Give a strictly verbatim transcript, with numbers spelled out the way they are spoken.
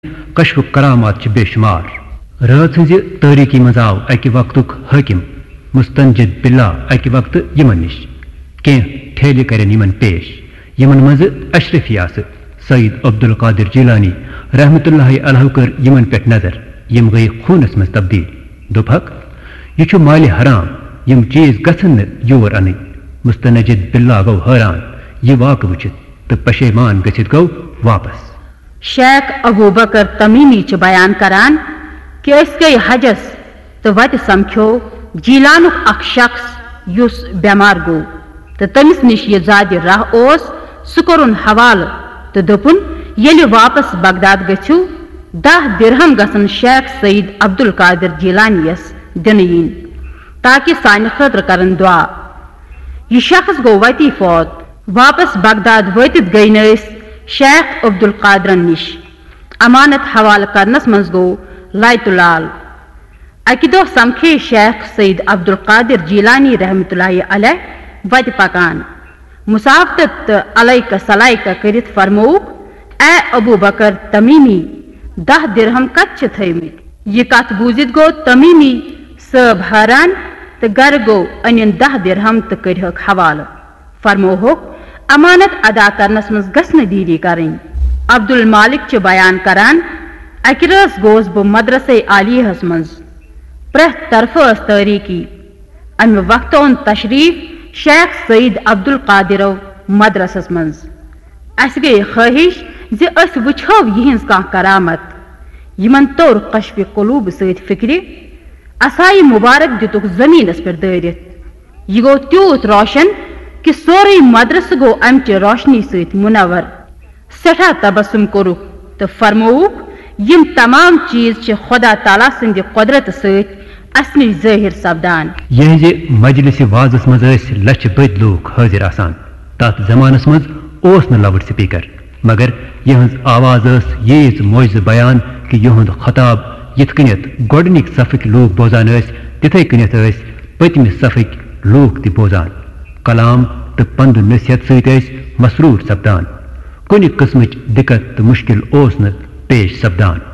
کشف کرامات بے شمار رات ہز تاریکی مز آو اکہ وقتک حاکم مستنجد باللہ اکہ وقت یمن نش کی ٹھیلہ کرن یمن پیش یمن مز اشرفی آس سید عبد القادر جیلانی رحمت اللہ علیہ کر یمن پہ نظر یم گئی خونس مز تبدیل دپک یہ مال حرام یم چیز گھن یور ان مستنجد باللہ گو حیران یہ واقع وچت تو پشیمان گھت گو واپس شیخ ابو بکر تمیمی چھ بیان کران کہ اس گئی حجس تو وت سمکھو جیلانک اخ شخص یس بیمار گو تو تمس نش یہ زیادہ راہ اوس سہ کورن حوالہ تو دپن یل واپس بغداد گژھو دہ درہم گژھن شیخ سید عبد القادر جیلانی یس دن ین تاکہ سانہ خاطر کرن دعا یہ شخص گو وتی فوت واپس بغداد واتت گئی نس شیخ عبد القادر نش امانت حوالہ کرنس مز گو لائت لال اکہ دہ سمکھے شیخ سید عبد القادر جیلانی رحمت اللہ علیہ وت پکان مسافت تو علیکہ سلائکہ کرت فرموک اے ابو بکر تمیمی دہ درہم کت چھ تھمت یہ کت بوزت گو تمیمی صاحب حیران تو گر گو ان دہ درہم تو کرہک حوالہ فرموہک امانت ادا کرنس مز گھن دیری کریں عبد المالک چھ بیان کران اکہ رس گوس بہ مدرسہ عالیہ ہس مز پریت طرف اس تاریکی امہ وقت اون تشریف شیخ سید عبد القادر مدرسس مز اس گئی خواہش زِ اس وچھو یہنز کان کرامت یمن طور کشف قلوب سید فکری اسائی مبارک دتک زمینس پر دٲرِتھ یہ گو تیوت روشن کہ سوری مدرسہ گو امچ روشنی سۭتۍ منور سٹھا تبسم کورُکھ تو فرمووُکھ یم تمام چیز چھ خدا تعالیٰ سند قدرت سۭتۍ اس نش ظٲہر سپدان یہنز مجلس وازس مز لچھ بد لوگ حاضر آسان تات زمانس مز اوس نہ لاؤڈ سپیکر مگر یہنز آواز اس ییژ معجزہ بیان کہ یہند خطاب یت کنیت گۄڈنِک صفک لوگ بوزان ٲسۍ تتھے کنیت ٲسۍ پٔتمہِ صفک لوگ تہِ بوزان کلام تو پند نصیحت ست مسرور سپدان کن قسمچ دقت تو مشکل اوس نہ پیش سپدان